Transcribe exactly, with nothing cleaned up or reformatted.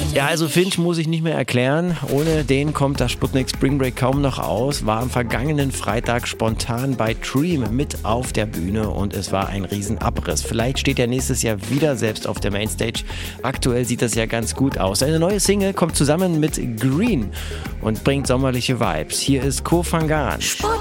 Ja, also Finch muss ich nicht mehr erklären. Ohne den kommt das Sputnik Spring Break kaum noch aus. War am vergangenen Freitag spontan bei Dream mit auf der Bühne und es war ein Riesenabriss. Vielleicht steht er nächstes Jahr wieder selbst auf der Mainstage. Aktuell sieht das ja ganz gut aus. Eine neue Single kommt zusammen mit Green und bringt sommerliche Vibes. Hier ist Koh Phangan. Sputnik